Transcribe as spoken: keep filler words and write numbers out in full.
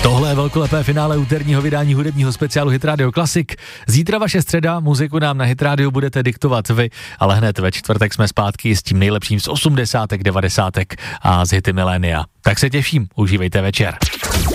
Tohle je velkolepé finále úterního vydání hudebního speciálu Hit Radio Classic. Zítra vaše středa, muziku nám na Hit Radio budete diktovat vy, ale hned ve čtvrtek jsme zpátky s tím nejlepším z osmdesátek, devadesátek a z hity milénia. Tak se těším, užívejte večer.